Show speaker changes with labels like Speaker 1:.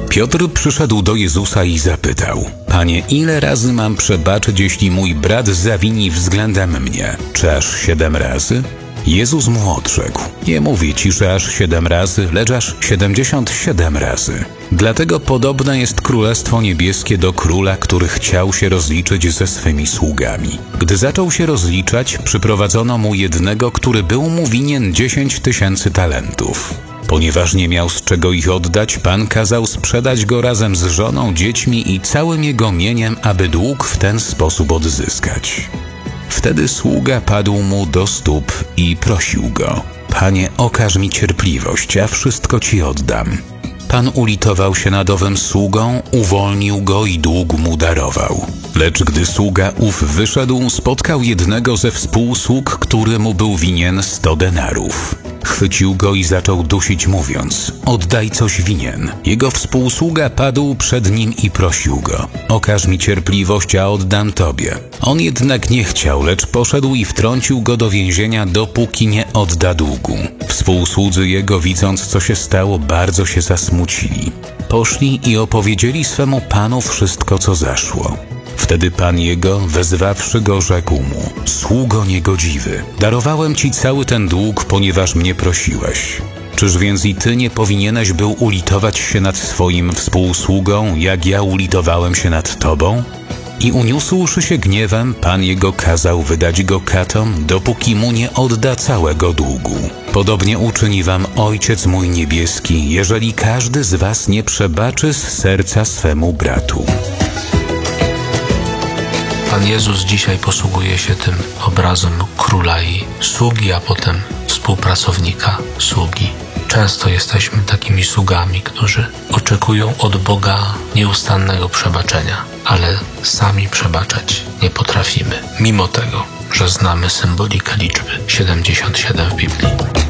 Speaker 1: Piotr przyszedł do Jezusa i zapytał: Panie, ile razy mam przebaczyć, jeśli mój brat zawini względem mnie? Czy aż 7 razy? Jezus mu odrzekł: Nie mówię ci, że aż 7 razy, lecz aż 77 razy. Dlatego podobne jest Królestwo Niebieskie do króla, który chciał się rozliczyć ze swymi sługami. Gdy zaczął się rozliczać, przyprowadzono mu jednego, który był mu winien 10 000 talentów. Ponieważ nie miał z czego ich oddać, Pan kazał sprzedać go razem z żoną, dziećmi i całym jego mieniem, aby dług w ten sposób odzyskać. Wtedy sługa padł mu do stóp i prosił go: Panie, okaż mi cierpliwość, a wszystko ci oddam. Pan ulitował się nad owym sługą, uwolnił go i dług mu darował. Lecz gdy sługa ów wyszedł, spotkał jednego ze współsług, który mu był winien 100 denarów. Chwycił go i zaczął dusić, mówiąc: Oddaj coś winien. Jego współsługa padł przed nim i prosił go: Okaż mi cierpliwość, a oddam tobie. On jednak nie chciał, lecz poszedł i wtrącił go do więzienia, dopóki nie odda długu. Współsłudzy jego, widząc co się stało, bardzo się zasmucili. Poszli i opowiedzieli swemu panu wszystko, co zaszło. Wtedy pan jego, wezwawszy go, rzekł mu: Sługo niegodziwy, darowałem ci cały ten dług, ponieważ mnie prosiłeś. Czyż więc i ty nie powinieneś był ulitować się nad swoim współsługą, jak ja ulitowałem się nad tobą? I uniósłszy się gniewem, pan jego kazał wydać go katom, dopóki mu nie odda całego długu. Podobnie uczyni wam Ojciec mój niebieski, jeżeli każdy z was nie przebaczy z serca swemu bratu.
Speaker 2: Pan Jezus dzisiaj posługuje się tym obrazem króla i sługi, a potem współpracownika sługi. Często jesteśmy takimi sługami, którzy oczekują od Boga nieustannego przebaczenia, ale sami przebaczać nie potrafimy, mimo tego, że znamy symbolikę liczby 77 w Biblii.